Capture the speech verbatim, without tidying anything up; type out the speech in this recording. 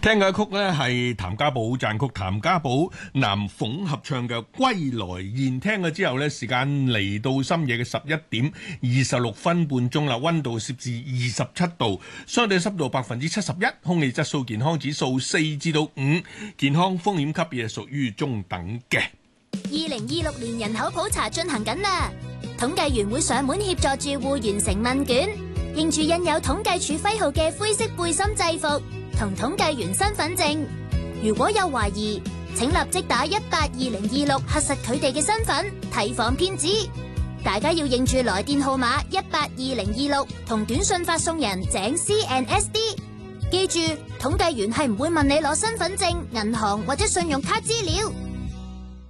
聽嘅曲呢係譚家寶讚曲，譚家寶男鳳合唱嘅《歸來燕》。聽咗之後呢，時間嚟到深夜嘅十一點二十六分半鐘啦，溫度攝氏二十七度，相對濕度百分之七十一，空氣質素健康指數四至到五，健康風險級別係屬於中等嘅。 二零二六年人口普查進行緊啦，統計員會上門協助住戶完成問卷，認住印有統計處徽號嘅灰色背心制服同統計員身份證，如果有懷疑，請立即打一八二零二六核實佢哋嘅身份，提防騙子。大家要認住來電號碼一八二零二六同短信發送人井 C N S D。記住，統計員係唔會問你攞身份證、銀行或者信用卡資料。